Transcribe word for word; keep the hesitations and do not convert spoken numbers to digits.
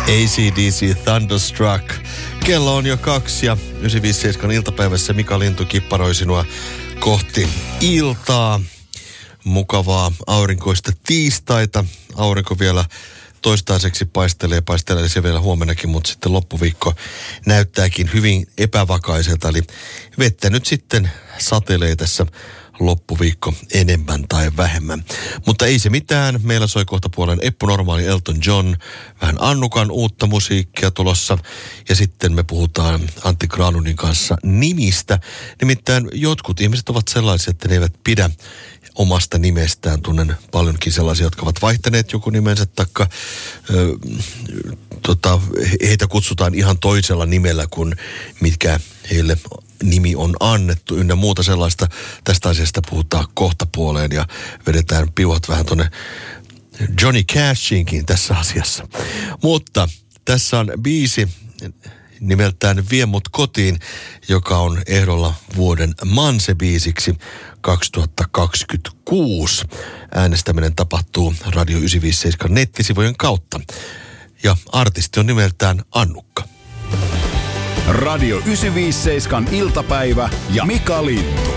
A C D C Thunderstruck. Kello on jo kaksi ja yhdeksänsataaviisikymmentäseitsemän iltapäivässä Mika Lintu kipparoi sinua kohti iltaa. Mukavaa aurinkoista tiistaita. Aurinko vielä toistaiseksi paistelee, paistelee se vielä huomennakin, mutta sitten loppuviikko näyttääkin hyvin epävakaiselta. Eli vettä nyt sitten satelee tässä loppuviikko enemmän tai vähemmän. Mutta ei se mitään. Meillä soi kohta puolen Eppu Normaali, Elton John, vähän Annukan uutta musiikkia tulossa. Ja sitten me puhutaan Antti Granlundin kanssa nimistä. Nimittäin jotkut ihmiset ovat sellaisia, että ne eivät pidä omasta nimestään. Tunnen paljonkin sellaisia, jotka ovat vaihtaneet joku nimensä, taikka ö, tota, heitä kutsutaan ihan toisella nimellä kuin mitkä heille nimi on annettu ynnä muuta sellaista. Tästä asiasta puhutaan kohta puoleen ja vedetään piuhat vähän tuonne Johnny Cashiinkin tässä asiassa. Mutta tässä on biisi nimeltään Vie mut kotiin, joka on ehdolla vuoden Manse-biisiksi kaksituhattakaksikymmentäkuusi. Äänestäminen tapahtuu Radio yhdeksänsataaviisikymmentäseitsemän nettisivujen kautta. Ja artisti on nimeltään Annukka. Radio yhdeksänsataaviisikymmentäseitsemän iltapäivä ja Mika Lintu.